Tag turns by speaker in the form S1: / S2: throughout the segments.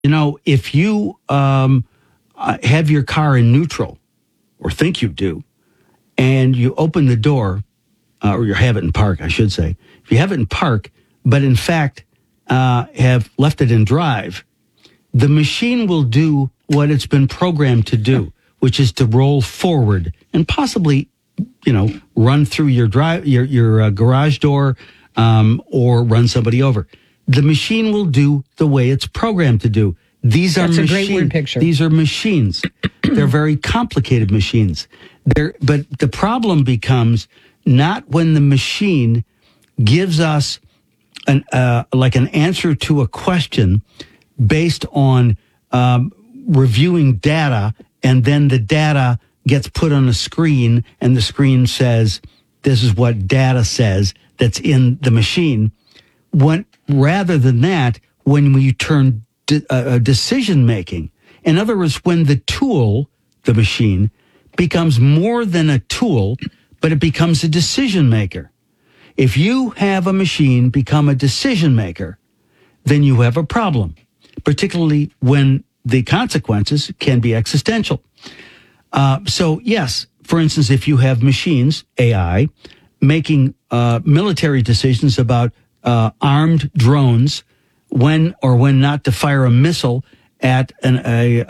S1: If you have your car in neutral, or think you do, and you open the door, or you have it in park, I should say. If you have it in park, but in fact have left it in drive, the machine will do what it's been programmed to do, which is to roll forward and possibly, run through your garage door, or run somebody over. The machine will do the way it's programmed to do. These are machines.
S2: That's a great word picture.
S1: These are machines. They're very complicated machines. But the problem becomes not when the machine gives us an answer to a question based on reviewing data, and then the data gets put on a screen, and the screen says, "This is what data says that's in the machine." Rather than that, when we turn decision making, in other words, when the tool, the machine, becomes more than a tool, but it becomes a decision maker. If you have a machine become a decision maker, then you have a problem, particularly when the consequences can be existential. So yes, for instance, if you have machines, AI, making military decisions about armed drones, when or when not to fire a missile at an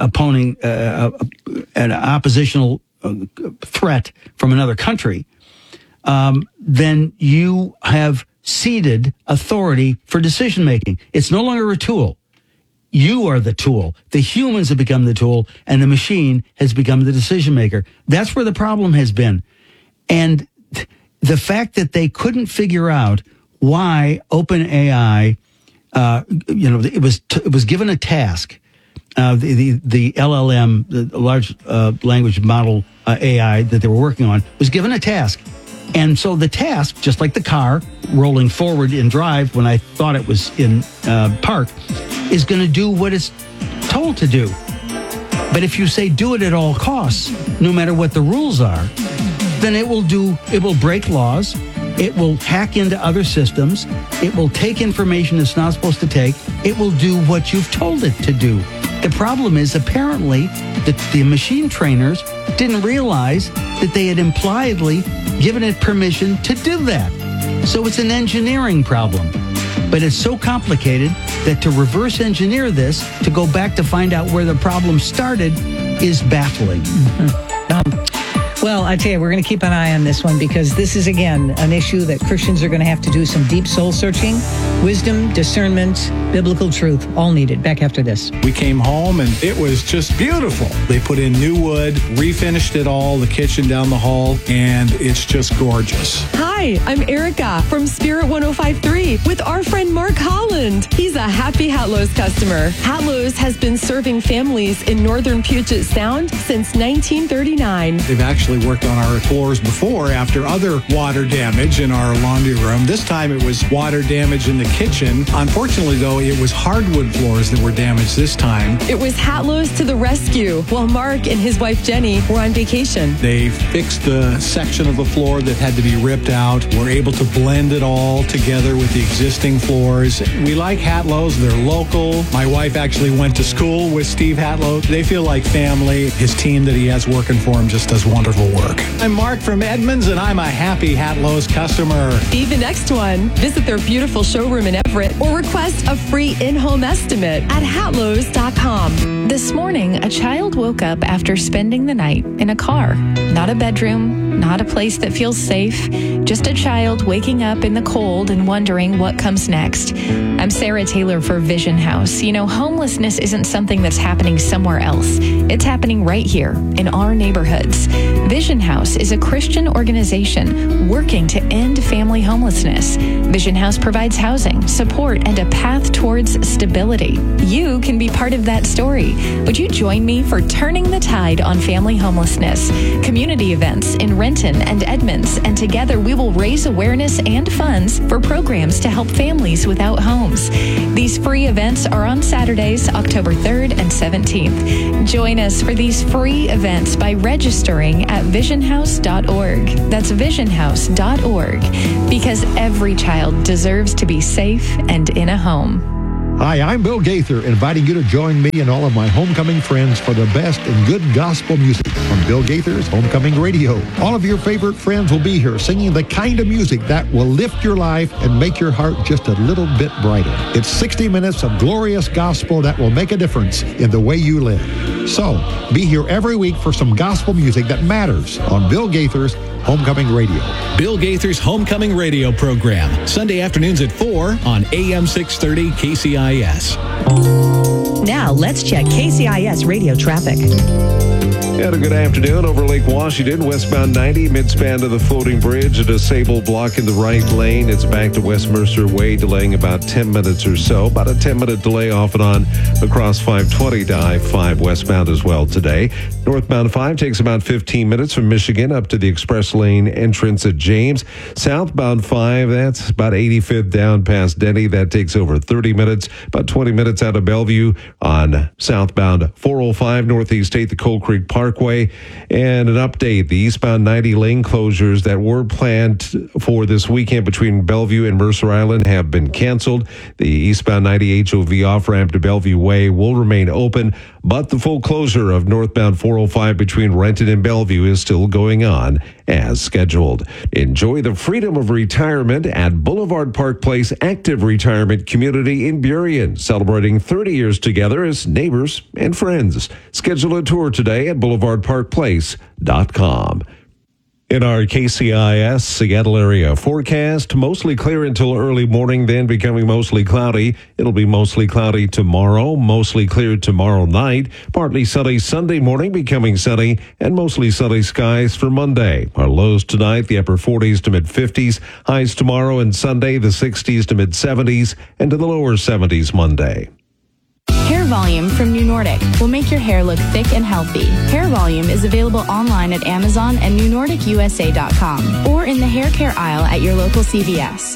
S1: oppositional threat from another country, then you have ceded authority for decision making. It's no longer a tool. You are the tool. The humans have become the tool, and the machine has become the decision maker. That's where the problem has been. And the fact that they couldn't figure out why OpenAI, it was given a task. The LLM, the large language model AI that they were working on, was given a task. And so the task, just like the car rolling forward in drive when I thought it was in park, is going to do what it's told to do. But if you say do it at all costs, no matter what the rules are, then it will break laws. It will hack into other systems. It will take information it's not supposed to take. It will do what you've told it to do. The problem is apparently that the machine trainers didn't realize that they had impliedly given it permission to do that. So it's an engineering problem. But it's so complicated that to reverse engineer this, to go back to find out where the problem started, is baffling.
S2: Well, I tell you, we're going to keep an eye on this one, because this is, again, an issue that Christians are going to have to do some deep soul searching. Wisdom, discernment, biblical truth, all needed. Back after this.
S3: We came home and it was just beautiful. They put in new wood, refinished it all, the kitchen down the hall, and it's just gorgeous.
S4: Hi, I'm Erica from Spirit 105.3 with our friend Mark Holland. He's a happy Hatlo's customer. Hatlo's has been serving families in northern Puget Sound since 1939.
S3: They've actually worked on our floors before after other water damage in our laundry room. This time it was water damage in the kitchen. Unfortunately, though, it was hardwood floors that were damaged this time.
S4: It was Hatlo's to the rescue while Mark and his wife Jenny were on vacation.
S3: They fixed the section of the floor that had to be ripped out. We're able to blend it all together with the existing floors. We like Hatlo's. They're local. My wife actually went to school with Steve Hatlo. They feel like family. His team that he has working for him just does wonderful work. I'm Mark from Edmonds, and I'm a happy Hatlo's customer.
S4: Be the next one. Visit their beautiful showroom in Everett or request a free in-home estimate at hatlos.com.
S5: This morning, a child woke up after spending the night in a car. Not a bedroom, not a place that feels safe, just a child waking up in the cold and wondering what comes next. I'm Sarah Taylor for Vision House. You know, homelessness isn't something that's happening somewhere else. It's happening right here in our neighborhoods. Vision House is a Christian organization working to end family homelessness. Vision House provides housing, support, and a path towards stability. You can be part of that story. Would you join me for Turning the Tide on Family Homelessness? Community events in Renton and Edmonds, and together we will raise awareness and funds for programs to help families without homes. These free events are on Saturdays, October 3rd and 17th. Join us for these free events by registering at visionhouse.org. That's visionhouse.org, because every child deserves to be safe and in a home.
S6: Hi, I'm Bill Gaither, inviting you to join me and all of my homecoming friends for the best in good gospel music on Bill Gaither's Homecoming Radio. All of your favorite friends will be here singing the kind of music that will lift your life and make your heart just a little bit brighter. It's 60 minutes of glorious gospel that will make a difference in the way you live. So, be here every week for some gospel music that matters on Bill Gaither's Homecoming Radio.
S3: Bill Gaither's Homecoming Radio program, Sunday afternoons at 4 on AM 630 KCIS.
S2: Now, let's check KCIS radio traffic.
S7: And a good afternoon over Lake Washington, westbound 90, midspan to the floating bridge, a disabled block in the right lane. It's back to West Mercer Way, delaying about 10 minutes or so. About a 10-minute delay off and on across 520 to I-5 westbound as well today. Northbound 5 takes about 15 minutes from Michigan up to the express lane entrance at James. Southbound 5, that's about 85th down past Denny. That takes over 30 minutes, about 20 minutes out of Bellevue on southbound 405 Northeast 8th, the Coal Creek Parkway. And an update, the eastbound 90 lane closures that were planned for this weekend between Bellevue and Mercer Island have been canceled. The eastbound 90 HOV off-ramp to Bellevue Way will remain open, but the full closure of northbound 405 between Renton and Bellevue is still going on as scheduled. Enjoy the freedom of retirement at Boulevard Park Place Active Retirement Community in Burien, celebrating 30 years together as neighbors and friends. Schedule a tour today at boulevardparkplace.com. In our KCIS Seattle area forecast, mostly clear until early morning, then becoming mostly cloudy. It'll be mostly cloudy tomorrow, mostly clear tomorrow night, partly sunny Sunday morning, becoming sunny, and mostly sunny skies for Monday. Our lows tonight, the upper 40s to mid-50s, highs tomorrow and Sunday, the 60s to mid-70s, and to the lower 70s Monday.
S5: Hair Volume from New Nordic will make your hair look thick and healthy. Hair Volume is available online at Amazon and newnordicusa.com or in the hair care aisle at your local CVS.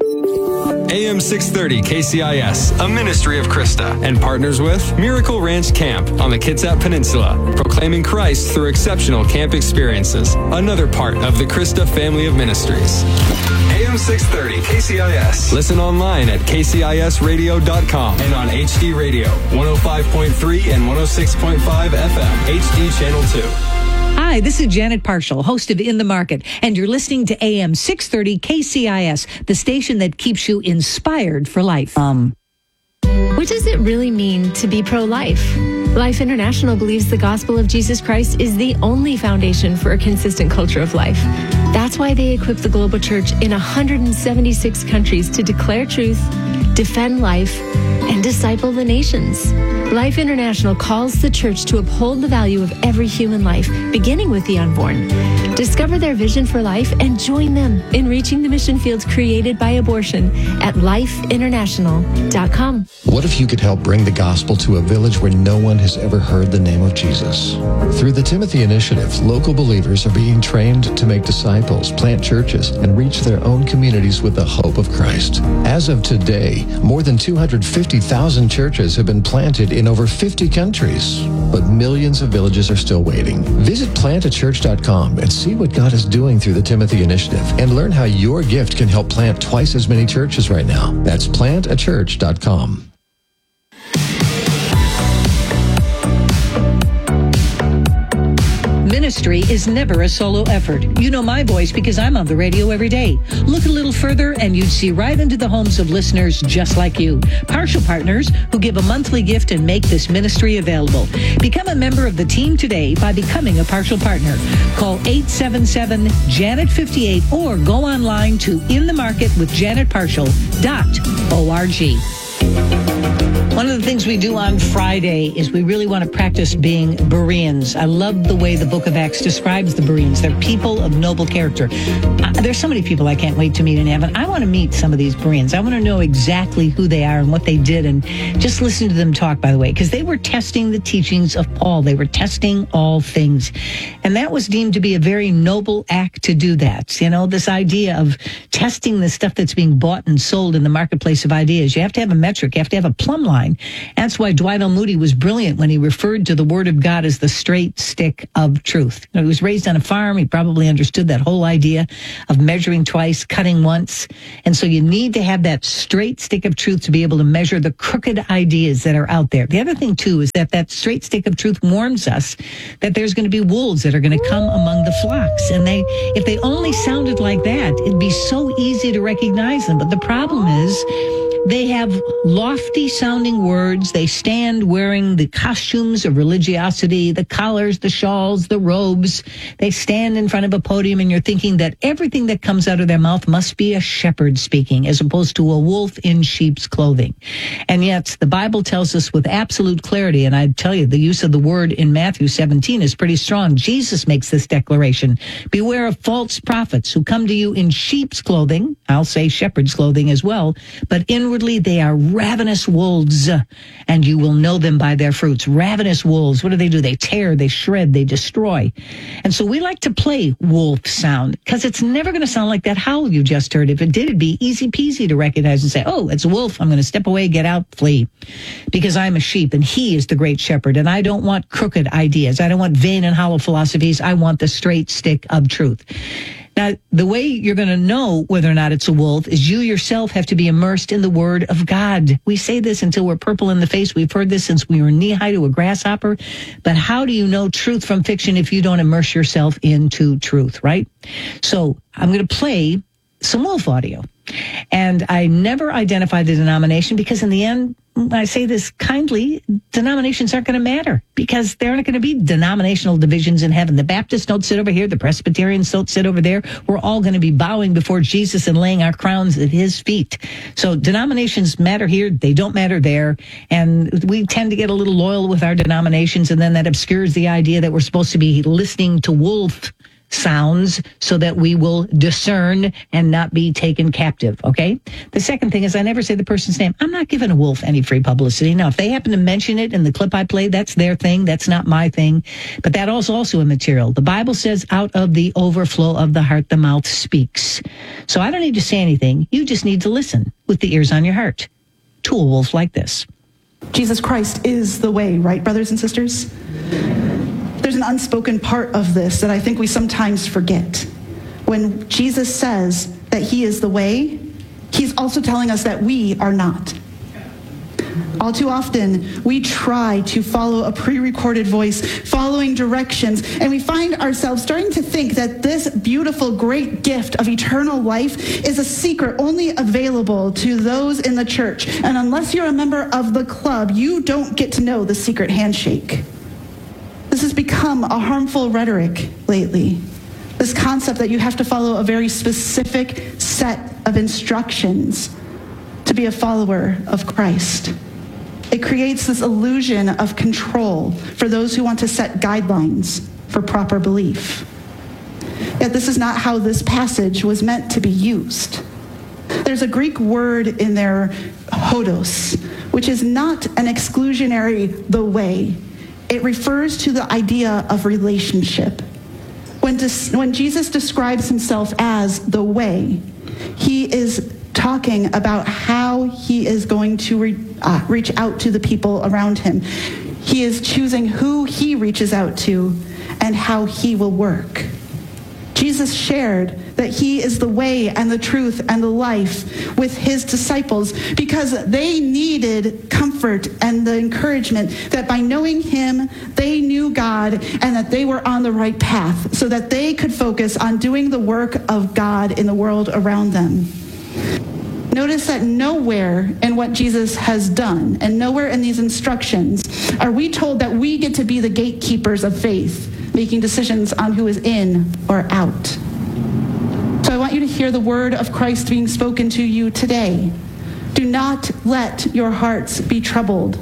S8: AM 630 KCIS, a ministry of Krista, and partners with Miracle Ranch Camp on the Kitsap Peninsula, proclaiming Christ through exceptional camp experiences. Another part of the Krista family of ministries. AM 630 KCIS. Listen online at kcisradio.com and on HD Radio, 105.3 and 106.5 FM, HD Channel 2.
S2: Hi, this is Janet Parshall, host of In the Market, and you're listening to AM 630 KCIS, the station that keeps you inspired for life.
S4: What does it really mean to be pro-life? Life International believes the gospel of Jesus Christ is the only foundation for a consistent culture of life. That's why they equip the global church in 176 countries to declare truth, defend life, and disciple the nations. Life International calls the church to uphold the value of every human life, beginning with the unborn. Discover their vision for life and join them in reaching the mission fields created by abortion at lifeinternational.com.
S9: What if you could help bring the gospel to a village where no one has ever heard the name of Jesus? Through the Timothy Initiative, local believers are being trained to make disciples, plant churches, and reach their own communities with the hope of Christ. As of today, more than 250,000 churches have been planted in over 50 countries, but millions of villages are still waiting. Visit plantachurch.com and see what God is doing through the Timothy Initiative and learn how your gift can help plant twice as many churches right now. That's plantachurch.com.
S2: Ministry is never a solo effort. You know my voice because I'm on the radio every day. Look a little further and you'd see right into the homes of listeners just like you. Partial partners who give a monthly gift and make this ministry available. Become a member of the team today by becoming a partial partner. Call 877-JANET58 or go online to inthemarketwithjanetparshall.org. One of the things we do on Friday is we really want to practice being Bereans. I love the way the book of Acts describes the Bereans. They're people of noble character. There's so many people I can't wait to meet in heaven. I want to meet some of these Bereans. I want to know exactly who they are and what they did and just listen to them talk, by the way, because they were testing the teachings of Paul. They were testing all things. And that was deemed to be a very noble act to do that. You know, this idea of testing the stuff that's being bought and sold in the marketplace of ideas. You have to have a metric. You have to have a plumb line. line. That's why Dwight L. Moody was brilliant when he referred to the Word of God as the straight stick of truth. He was raised on a farm. He probably understood that whole idea of measuring twice, cutting once. And so you need to have that straight stick of truth to be able to measure the crooked ideas that are out there. The other thing, too, is that straight stick of truth warns us that there's going to be wolves that are going to come among the flocks. And if they only sounded like that, it'd be so easy to recognize them. But the problem is they have lofty sounding words. They stand wearing the costumes of religiosity, the collars, the shawls, the robes. They stand in front of a podium and you're thinking that everything that comes out of their mouth must be a shepherd speaking as opposed to a wolf in sheep's clothing. And yet the Bible tells us with absolute clarity, and I tell you, the use of the word in Matthew 17 is pretty strong. Jesus makes this declaration. Beware of false prophets who come to you in sheep's clothing. I'll say shepherd's clothing as well, but inwardly they are ravenous wolves, and you will know them by their fruits. Ravenous wolves, what do? They tear, they shred, they destroy. And so we like to play wolf sound because it's never going to sound like that howl you just heard. If it did, it'd be easy peasy to recognize and say, oh, it's a wolf. I'm going to step away, get out, flee, because I'm a sheep and he is the great shepherd. And I don't want crooked ideas. I don't want vain and hollow philosophies. I want the straight stick of truth. Now, the way you're going to know whether or not it's a wolf is you yourself have to be immersed in the Word of God. We say this until we're purple in the face. We've heard this since we were knee-high to a grasshopper. But how do you know truth from fiction if you don't immerse yourself into truth, right? So I'm going to play some wolf audio. And I never identify the denomination because in the end, I say this kindly, denominations aren't going to matter because there aren't going to be denominational divisions in heaven. The Baptists don't sit over here. The Presbyterians don't sit over there. We're all going to be bowing before Jesus and laying our crowns at his feet. So denominations matter here. They don't matter there. And we tend to get a little loyal with our denominations. And then that obscures the idea that we're supposed to be listening to wolf sounds so that we will discern and not be taken captive, okay? The second thing is I never say the person's name. I'm not giving a wolf any free publicity. Now, if they happen to mention it in the clip I play, that's their thing. That's not my thing. But that is also immaterial. The Bible says out of the overflow of the heart, the mouth speaks. So I don't need to say anything. You just need to listen with the ears on your heart to a wolf like this.
S10: Jesus Christ is the way, right, brothers and sisters? There's an unspoken part of this that I think we sometimes forget. When Jesus says that he is the way, he's also telling us that we are not. All too often, we try to follow a pre-recorded voice, following directions, and we find ourselves starting to think that this beautiful, great gift of eternal life is a secret only available to those in the church. And unless you're a member of the club, you don't get to know the secret handshake. This has become a harmful rhetoric lately. This concept that you have to follow a very specific set of instructions to be a follower of Christ. It creates this illusion of control for those who want to set guidelines for proper belief. Yet this is not how this passage was meant to be used. There's a Greek word in there, hodos, which is not an exclusionary the way. It refers to the idea of relationship. When Jesus describes himself as the way, he is talking about how he is going to reach out to the people around him. He is choosing who he reaches out to and how he will work. Jesus shared that he is the way and the truth and the life with his disciples because they needed comfort and the encouragement that by knowing him, they knew God and that they were on the right path so that they could focus on doing the work of God in the world around them. Notice that nowhere in what Jesus has done and nowhere in these instructions are we told that we get to be the gatekeepers of faith, making decisions on who is in or out. So I want you to hear the word of Christ being spoken to you today. Do not let your hearts be troubled.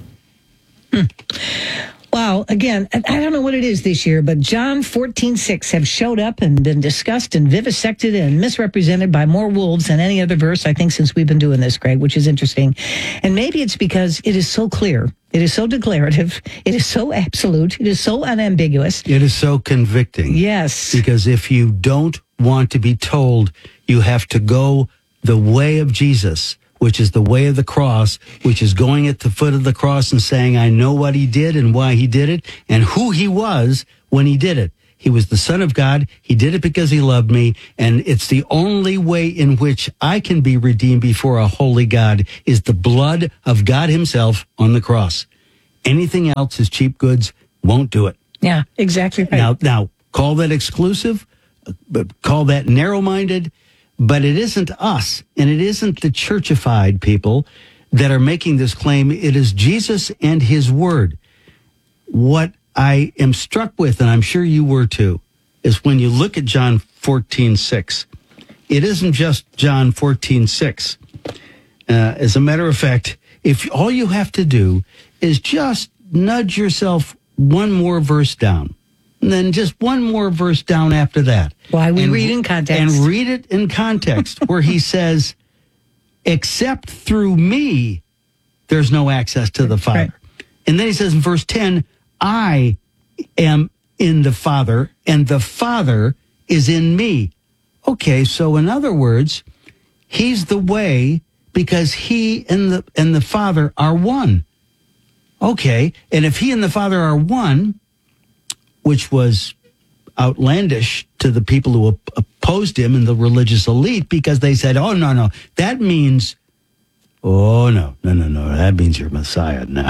S2: Wow, again, I don't know what it is this year, but John 14:6 have showed up and been discussed and vivisected and misrepresented by more wolves than any other verse, I think, since we've been doing this, Greg, which is interesting. And maybe it's because it is so clear. It is so declarative. It is so absolute. It is so unambiguous.
S1: It is so convicting.
S2: Yes.
S1: Because if you don't want to be told you have to go the way of Jesus, which is the way of the cross, which is going at the foot of the cross and saying, I know what he did and why he did it and who he was when he did it. He was the Son of God. He did it because he loved me. And it's the only way in which I can be redeemed before a holy God is the blood of God himself on the cross. Anything else is cheap goods, won't do it.
S2: Yeah, exactly right.
S1: Now, call that exclusive, call that narrow-minded, but it isn't us, and it isn't the churchified people that are making this claim. It is Jesus and his word. What I am struck with, and I'm sure you were too, is when you look at John 14:6. It isn't just John 14:6. As a matter of fact, if all you have to do is just nudge yourself one more verse down, and then just one more verse down after that.
S2: Why we read in context.
S1: And read it in context where he says, except through me, there's no access to the Father. Right. And then he says in verse 10, I am in the Father, and the Father is in me. Okay, so in other words, he's the way because he and the Father are one. Okay, and if he and the Father are one, which was outlandish to the people who opposed him and the religious elite, because they said, oh, no, that means, oh, no, that means you're Messiah. No,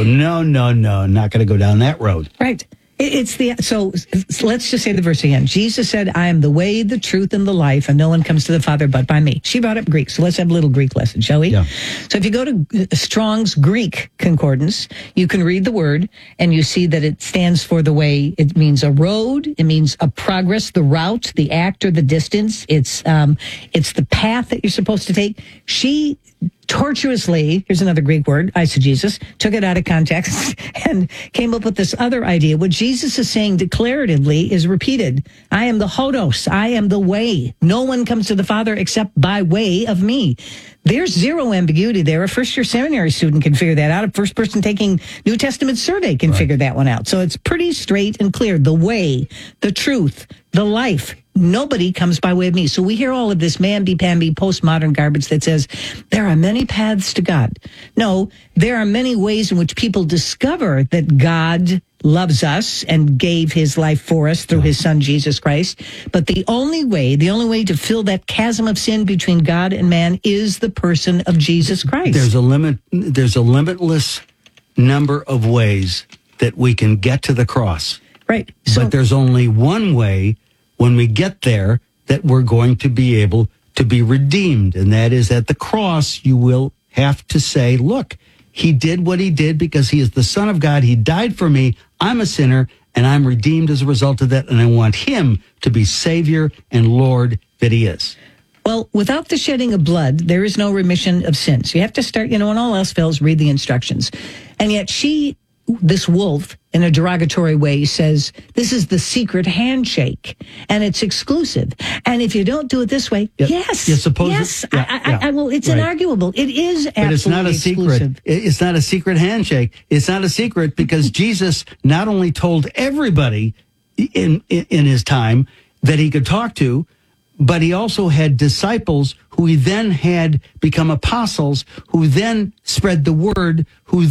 S1: not going to go down that road.
S2: Right. So let's just say the verse again. Jesus said, I am the way, the truth, and the life, and no one comes to the Father but by me. She brought up Greek, so let's have a little Greek lesson, shall we?
S1: Yeah.
S2: So if you go to Strong's Greek Concordance, you can read the word, and you see that it stands for the way. It means a road. It means a progress, the route, the act, or the distance. It's the path that you're supposed to take. She tortuously, here's another Greek word, eisegesis, took it out of context and came up with this other idea. What Jesus is saying declaratively is repeated. I am the hodos. I am the way. No one comes to the Father except by way of me. There's zero ambiguity there. A first-year seminary student can figure that out. A first person taking New Testament survey can figure that one out. So it's pretty straight and clear. The way, the truth, the life. Nobody comes by way of me. So we hear all of this mamby-pamby postmodern garbage that says there are many paths to God. No, there are many ways in which people discover that God loves us and gave his life for us through his son, Jesus Christ. But the only way to fill that chasm of sin between God and man is the person of Jesus Christ.
S1: There's a limitless number of ways that we can get to the cross.
S2: Right.
S1: But there's only one way when we get there that we're going to be able to be redeemed. And that is at the cross, you will have to say, look, he did what he did because he is the Son of God. He died for me. I'm a sinner and I'm redeemed as a result of that. And I want him to be Savior and Lord that he is.
S2: Well, without the shedding of blood, there is no remission of sins. You have to start, when all else fails, read the instructions. And yet this wolf, in a derogatory way, says this is the secret handshake and it's exclusive. And if you don't do it this way, yes, it's inarguable. It is absolutely
S1: but it's not a secret.
S2: Exclusive.
S1: It's not a secret handshake. It's not a secret because Jesus not only told everybody in his time that he could talk to, but he also had disciples who he then had become apostles, who then spread the word,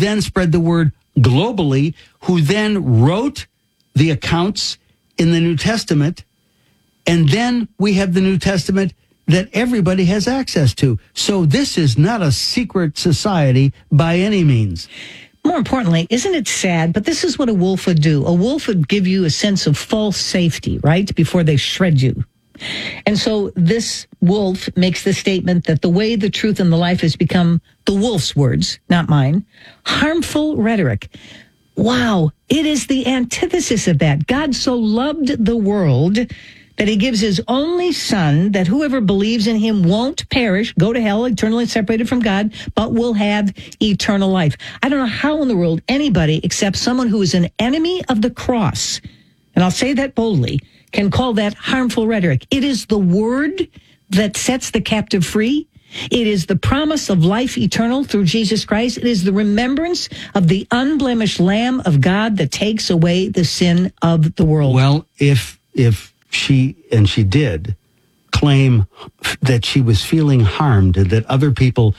S1: globally, who then wrote the accounts in the New Testament. And then we have the New Testament that everybody has access to. So this is not a secret society by any means.
S2: More importantly, isn't it sad? But this is what a wolf would do. A wolf would give you a sense of false safety, right? Before they shred you. And so this wolf makes the statement that the way, the truth, and the life has become the wolf's words, not mine, harmful rhetoric. Wow, it is the antithesis of that. God so loved the world that he gives his only son, that whoever believes in him won't perish, go to hell, eternally separated from God, but will have eternal life. I don't know how in the world anybody except someone who is an enemy of the cross, and I'll say that boldly, can call that harmful rhetoric. It is the word that sets the captive free. It is the promise of life eternal through Jesus Christ. It is the remembrance of the unblemished Lamb of God that takes away the sin of the world.
S1: Well, if she did claim that she was feeling harmed and that other people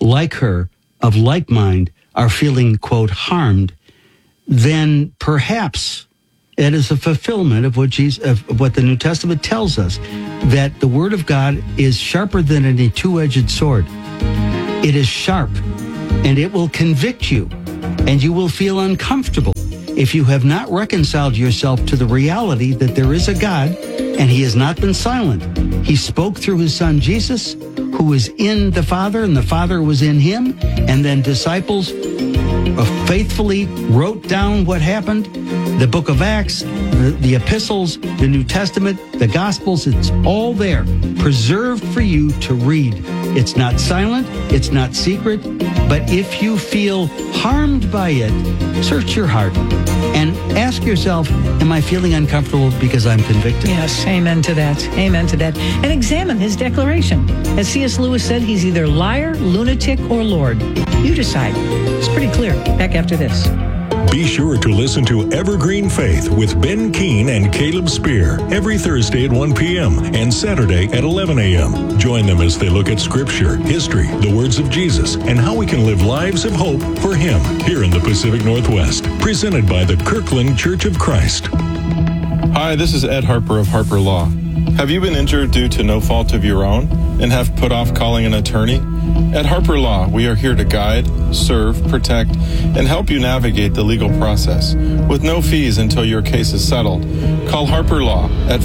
S1: like her, of like mind, are feeling, quote, harmed, then perhaps it is a fulfillment of what the New Testament tells us, that the Word of God is sharper than any two-edged sword. It is sharp, and it will convict you, and you will feel uncomfortable if you have not reconciled yourself to the reality that there is a God, and He has not been silent. He spoke through His Son Jesus, who was in the Father, and the Father was in Him, and then disciples faithfully wrote down what happened. The book of Acts, the epistles, the New Testament, the Gospels, it's all there, preserved for you to read. It's not silent, it's not secret, but if you feel harmed by it, search your heart and ask yourself, am I feeling uncomfortable because I'm convicted?
S2: Yes, amen to that. Amen to that. And examine his declaration. As C.S. Lewis said, he's either liar, lunatic, or Lord. You decide. It's pretty clear. Back after this.
S11: Be sure to listen to Evergreen Faith with Ben Keene and Caleb Spear every Thursday at 1 p.m. and Saturday at 11 a.m. Join them as they look at Scripture, history, the words of Jesus, and how we can live lives of hope for Him here in the Pacific Northwest. Presented by the Kirkland Church of Christ.
S12: Hi, this is Ed Harper of Harper Law. Have you been injured due to no fault of your own and have put off calling an attorney? At Harper Law, we are here to guide, serve, protect, and help you navigate the legal process with no fees until your case is settled. Call Harper Law at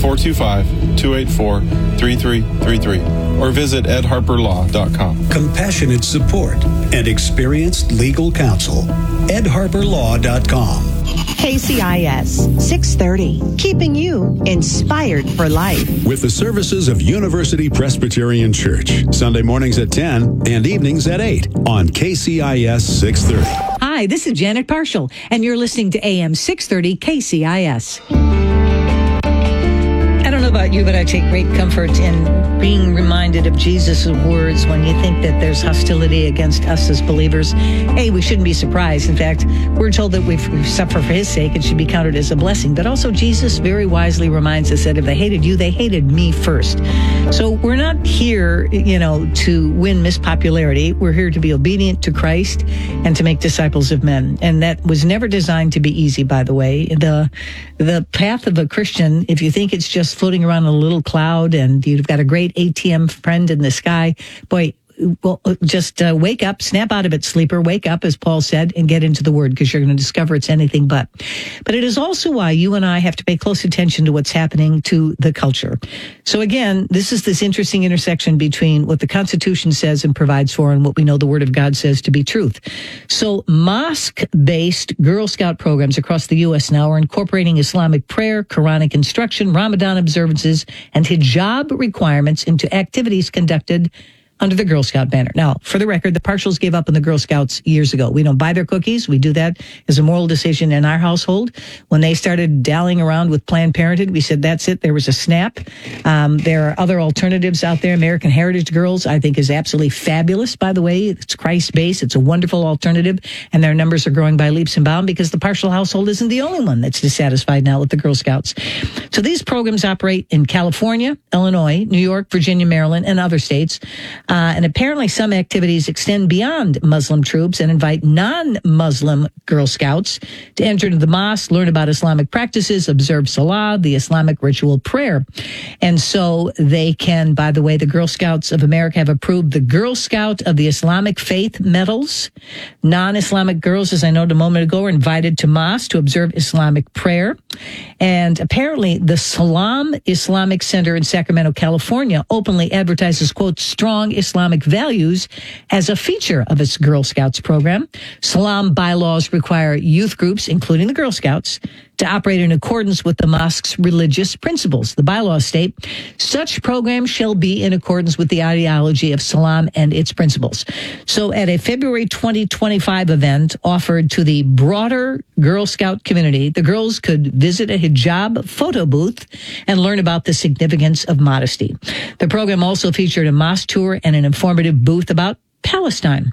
S12: 425-284-3333 or visit edharperlaw.com.
S13: Compassionate support and experienced legal counsel. edharperlaw.com.
S14: KCIS 630, keeping you inspired for life.
S13: With the services of University Presbyterian Church, Sunday mornings at 10 and evenings at 8 on KCIS 630.
S2: Hi, this is Janet Parshall, and you're listening to AM 630 KCIS. I don't know about you, but I take great comfort in being reminded of Jesus' words when you think that there's hostility against us as believers. A, we shouldn't be surprised. In fact, we're told that we suffer for His sake. It should be counted as a blessing. But also, Jesus very wisely reminds us that if they hated you, they hated me first. So we're not here, to win mispopularity. We're here to be obedient to Christ and to make disciples of men. And that was never designed to be easy, by the way. The path of a Christian, if you think it's just floating around in a little cloud and you've got a great ATM friend in the sky, boy, well, just wake up, snap out of it, sleeper, wake up, as Paul said, and get into the Word, because you're going to discover it's anything but. But it is also why you and I have to pay close attention to what's happening to the culture. So again, this is this interesting intersection between what the Constitution says and provides for and what we know the Word of God says to be truth. So mosque-based Girl Scout programs across the U.S. now are incorporating Islamic prayer, Quranic instruction, Ramadan observances, and hijab requirements into activities conducted under the Girl Scout banner. Now, for the record, the Parshalls gave up on the Girl Scouts years ago. We don't buy their cookies. We do that as a moral decision in our household. When they started dallying around with Planned Parenthood, we said, that's it. There was a snap. There are other alternatives out there. American Heritage Girls, I think, is absolutely fabulous, by the way. It's Christ-based. It's a wonderful alternative, and their numbers are growing by leaps and bounds because the Parshall household isn't the only one that's dissatisfied now with the Girl Scouts. So these programs operate in California, Illinois, New York, Virginia, Maryland, and other states. And apparently some activities extend beyond Muslim troops and invite non-Muslim Girl Scouts to enter into the mosque, learn about Islamic practices, observe Salah, the Islamic ritual prayer. And so they can, by the way, the Girl Scouts of America have approved the Girl Scout of the Islamic Faith medals. Non-Islamic girls, as I noted a moment ago, are invited to mosque to observe Islamic prayer. And apparently the Salam Islamic Center in Sacramento, California, openly advertises, quote, strong Islamic values as a feature of its Girl Scouts program. Salam bylaws require youth groups, including the Girl Scouts, to operate in accordance with the mosque's religious principles. The bylaws state, such programs shall be in accordance with the ideology of Salam and its principles. So at a February 2025 event offered to the broader Girl Scout community, the girls could visit a hijab photo booth and learn about the significance of modesty. The program also featured a mosque tour and an informative booth about Palestine.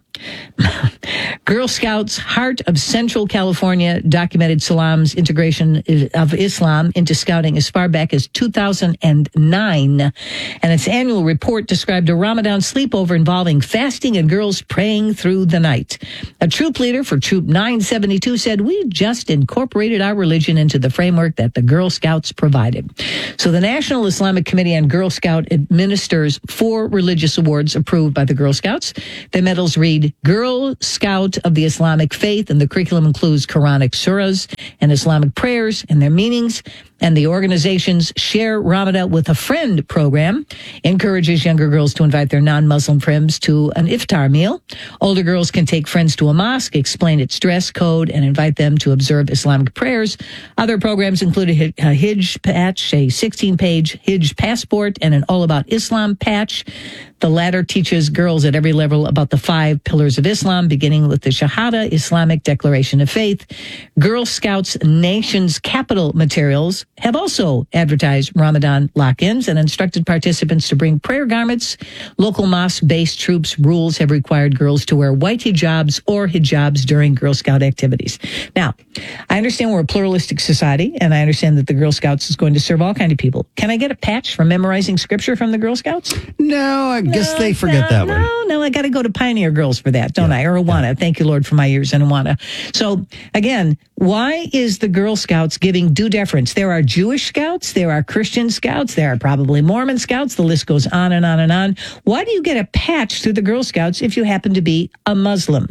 S2: Girl Scouts Heart of Central California documented Salam's integration of Islam into scouting as far back as 2009. And its annual report described a Ramadan sleepover involving fasting and girls praying through the night. A troop leader for Troop 972 said, "We just incorporated our religion into the framework that the Girl Scouts provided." So the National Islamic Committee on Girl Scout administers 4 religious awards approved by the Girl Scouts. The medals read Girl Scout of the Islamic Faith, and the curriculum includes Quranic surahs and Islamic prayers and their meanings. And the organization's Share Ramadan with a Friend program encourages younger girls to invite their non-Muslim friends to an iftar meal. Older girls can take friends to a mosque, explain its dress code, and invite them to observe Islamic prayers. Other programs include a Hijj patch, a 16-page Hijj passport, and an All About Islam patch. The latter teaches girls at every level about the 5 pillars of Islam, beginning with the Shahada, Islamic Declaration of Faith. Girl Scouts Nation's Capital materials have also advertised Ramadan lock-ins and instructed participants to bring prayer garments. Local mosque-based troops rules have required girls to wear white hijabs or hijabs during Girl Scout activities. Now, I understand we're a pluralistic society, and I understand that the Girl Scouts is going to serve all kinds of people. Can I get a patch for memorizing scripture from the Girl Scouts?
S1: No, I guess they forget that one.
S2: No, I got to go to Pioneer Girls for that, don't I? Or Awana. Yeah. Thank you, Lord, for my ears in Awana. So, again, why is the Girl Scouts giving due deference? There are Jewish Scouts, there are Christian Scouts, there are probably Mormon Scouts. The list goes on and on and on. Why do you get a patch through the Girl Scouts if you happen to be a Muslim?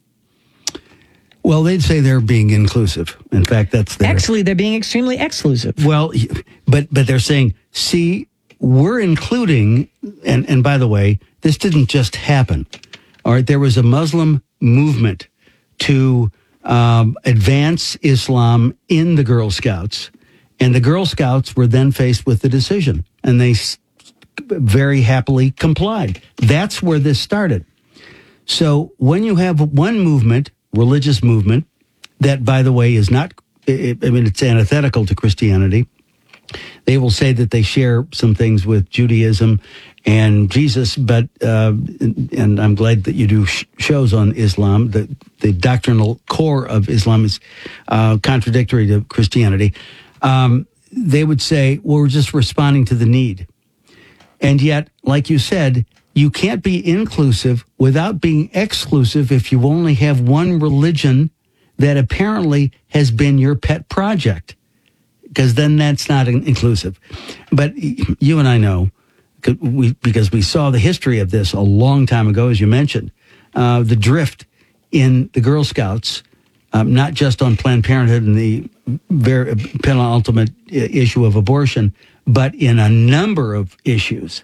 S1: Well, they'd say they're being inclusive. In fact, that's their...
S2: Actually, they're being extremely exclusive.
S1: Well, but they're saying, see, we're including, and by the way, this didn't just happen. All right, there was a Muslim movement to advance Islam in the Girl Scouts, and the Girl Scouts were then faced with the decision, and they very happily complied. That's where this started. So when you have one movement, religious movement, that, by the way, is not, it's antithetical to Christianity. They will say that they share some things with Judaism and Jesus, but, and I'm glad that you do shows on Islam, the doctrinal core of Islam is contradictory to Christianity. They would say, well, we're just responding to the need. And yet, like you said, you can't be inclusive without being exclusive if you only have one religion that apparently has been your pet project, because then that's not inclusive. But you and I know, because we saw the history of this a long time ago, as you mentioned, the drift in the Girl Scouts, not just on Planned Parenthood and the very penultimate issue of abortion, but in a number of issues.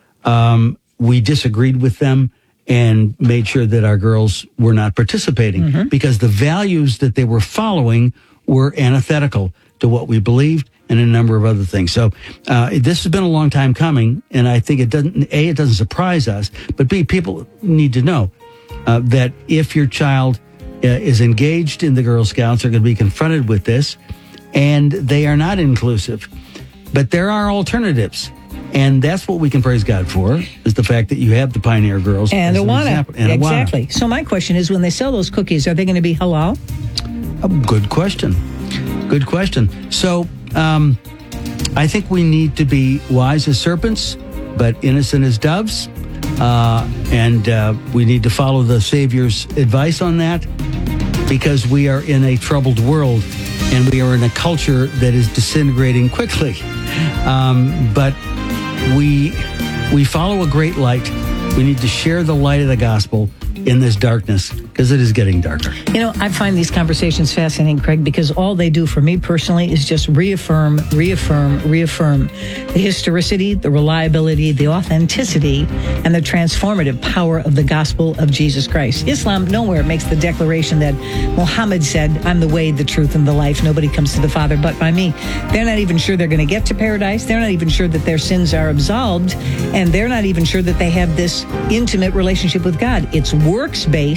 S1: We disagreed with them and made sure that our girls were not participating because the values that they were following were antithetical to what we believed and a number of other things. So this has been a long time coming, and I think it doesn't surprise us, but B, people need to know that if your child is engaged in the Girl Scouts, they're going to be confronted with this, and they are not inclusive. But there are alternatives. And that's what we can praise God for, is the fact that you have the Pioneer Girls.
S2: And Awana. Exactly.
S1: Awana.
S2: So my question is, when they sell those cookies, are they going to be halal?
S1: Good question. Good question. So I think we need to be wise as serpents, but innocent as doves. And we need to follow the Savior's advice on that, because we are in a troubled world and we are in a culture that is disintegrating quickly. But we follow a great light. We need to share the light of the gospel in this darkness, because it is getting darker.
S2: You know, I find these conversations fascinating, Craig, because all they do for me personally is just reaffirm the historicity, the reliability, the authenticity, and the transformative power of the gospel of Jesus Christ. Islam nowhere makes the declaration that Muhammad said, "I'm the way, the truth, and the life. Nobody comes to the Father but by me." They're not even sure they're going to get to paradise. They're not even sure that their sins are absolved, and they're not even sure that they have this intimate relationship with God. It's works-based for